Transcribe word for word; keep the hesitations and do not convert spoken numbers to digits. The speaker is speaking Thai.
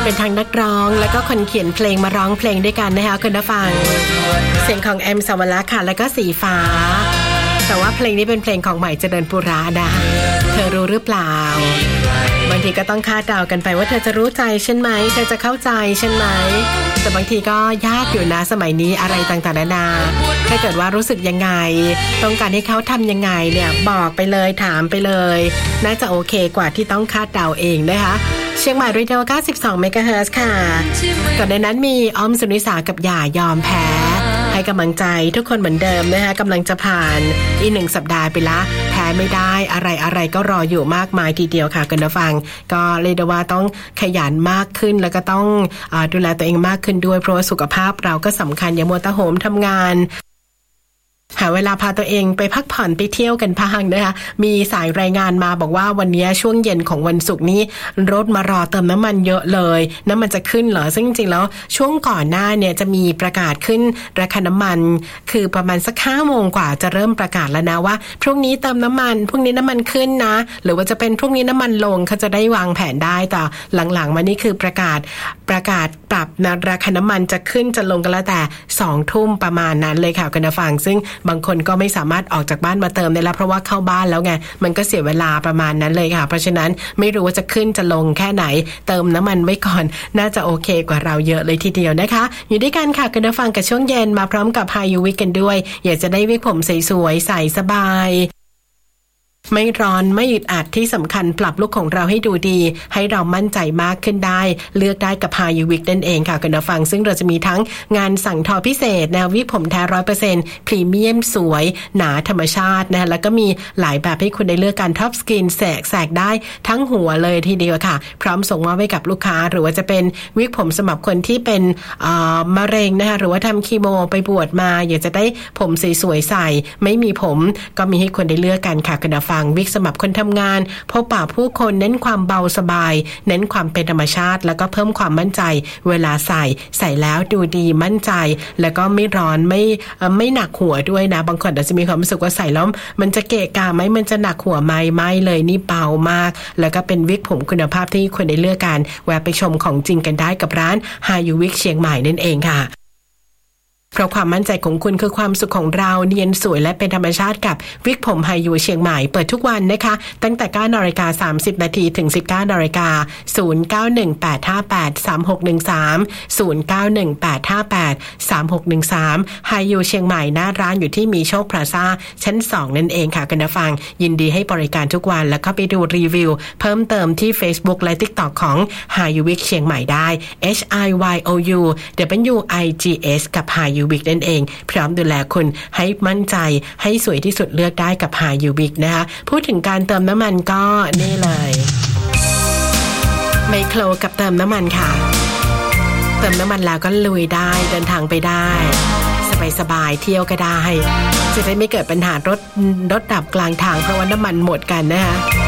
เป็นทั้งนักร้องแล้วก็คนเขียนเพลงมาร้องเพลงด้วยกันนะคะคุณผู้ฟังเสียงของแอมสาวรักษ์ค่ะแล้วก็สีฟ้าแต่ว่าเพลงนี้เป็นเพลงของใหม่เจริญปุระนะเธอรู้หรือเปล่าบางทีก็ต้องคาดเดากันไปว่าเธอจะรู้ใจฉันไหมเธอจะเข้าใจฉันไหมแต่บางทีก็ยากอยู่นะสมัยนี้อะไรต่างๆนานาถ้าเกิดว่ารู้สึกยังไงต้องการให้เขาทำยังไงเนี่ยบอกไปเลยถามไปเลยน่าจะโอเคกว่าที่ต้องคาดเดาเองนะคะเชียงใหม่เรดิโอเก้าสิบสองเมกะเฮิรตซ์ค่ะก่อนในนั้นมีอ้อมสุนิสากับอย่ายอมแพ้ให้กำลังใจทุกคนเหมือนเดิมนะคะกำลังจะผ่านอีกหนึ่งสัปดาห์ไปละแพ้ไม่ได้อะไรอะไรก็รออยู่มากมายทีเดียวค่ะคุณผู้ฟังก็เลยว่าต้องขยันมากขึ้นแล้วก็ต้องอ่าดูแลตัวเองมากขึ้นด้วยเพราะว่าสุขภาพเราก็สำคัญอย่ามัวแต่โหมทำงานหาเวลาพาตัวเองไปพักผ่อนไปเที่ยวกันพังนะคะมีสายรายงานมาบอกว่าวันนี้ช่วงเย็นของวันศุกร์นี้รถมารอเติมน้ำมันเยอะเลยน้ำมันจะขึ้นเหรอซึ่งจริงๆแล้วช่วงก่อนหน้าเนี่ยจะมีประกาศขึ้นราคาน้ำมันคือประมาณสักห้าโมงกว่าจะเริ่มประกาศแล้วนะว่าพรุ่งนี้เติมน้ำมันพรุ่งนี้น้ำมันขึ้นนะหรือว่าจะเป็นพรุ่งนี้น้ำมันลงเขาจะได้วางแผนได้แต่หลังๆมานี่คือประกาศประกาศปรับนะราคาน้ำมันจะขึ้นจะลงกันแล้วแต่สองทุ่มประมาณนั้นเลยค่ะคุณผู้ฟังซึ่งบางคนก็ไม่สามารถออกจากบ้านมาเติมได้แล้วเพราะว่าเข้าบ้านแล้วไงมันก็เสียเวลาประมาณนั้นเลยค่ะเพราะฉะนั้นไม่รู้ว่าจะขึ้นจะลงแค่ไหนเติมน้ำมันไว้ก่อนน่าจะโอเคกว่าเราเยอะเลยทีเดียวนะคะอยู่ด้วยกันค่ะคุณผู้ฟังกับช่วงเย็นมาพร้อมกับไฮยูวิกกันด้วยอยากจะได้วิกผมสวยๆใส่สบายไม่ร้อนไม่อึดอัดที่สำคัญปรับลุคของเราให้ดูดีให้เรามั่นใจมากขึ้นได้เลือกได้กับ High U Week นั่นเองค่ะคุณผู้ฟังซึ่งเราจะมีทั้งงานสั่งทอพิเศษแนววิกผมแท้ ร้อยเปอร์เซ็นต์ พรีเมียมสวยหนาธรรมชาตินะแล้วก็มีหลายแบบให้คุณได้เลือกกันท็อปสกินแสกแสกได้ทั้งหัวเลยทีเดียวค่ะพร้อมส่งมอบให้กับลูกค้าหรือว่าจะเป็นวิกผมสำหรับคนที่เป็นเอ่อมะเร็งนะคะหรือว่าทำคีโมไปบวชมาอยากจะได้ผมสวยๆใส่ไม่มีผมก็มีให้คนได้เลือกกันค่ะคุณผู้ฟังวิกสำหรับคนทำงานพบปะผู้คนเน้นความเบาสบายเน้นความเป็นธรรมชาติแล้วก็เพิ่มความมั่นใจเวลาใส่ใส่แล้วดูดีมั่นใจแล้วก็ไม่ร้อนไม่ไม่หนักหัวด้วยนะบางคนอาจจะมีความรู้สึกว่าใส่แล้วมันจะเกะกะไหมมันจะหนักหัวไหมไม่เลยนี่เบามากแล้วก็เป็นวิกผมคุณภาพที่คนได้เลือกกันแวะไปชมของจริงกันได้กับร้าน High U Week เชียงใหม่นั่นเองค่ะเพราะความมั่นใจของคุณคือความสุขของเราเนียนสวยและเป็นธรรมชาติกับวิกผมไฮยูเชียงใหม่เปิดทุกวันนะคะตั้งแต่ เก้านาฬิกาสามสิบนาทีถึง สิบเก้านาฬิกาศูนย์ เก้า หนึ่ง แปด ห้า แปด สาม หก หนึ่ง สาม ศูนย์ เก้า หนึ่ง แปด ห้า แปด สาม หก หนึ่ง สามไฮยูเชียงใหม่หน้าร้านอยู่ที่มีโชคพลาซ่าชั้นสองนั่นเองค่ะคุณผู้ฟังยินดีให้บริการทุกวันแล้วก็ไปดูรีวิวเพิ่มเติมที่ Facebook และ TikTok ของ High U Week เชียงใหม่ได้ H I Y O U W I G S กับ High U Week นั่นเองพร้อมดูแลคุณให้มั่นใจให้สวยที่สุดเลือกได้กับ High U Week นะคะพูดถึงการเติมน้ำมันก็นี่เลยไมโครกับเติมน้ำมันค่ะเติมน้ำมันแล้วก็ลุยได้เดินทางไปได้สบายๆเที่ยวก็ได้จะได้ไม่เกิดปัญหารถรถดับกลางทางเพราะว่าน้ำมันหมดกันนะคะ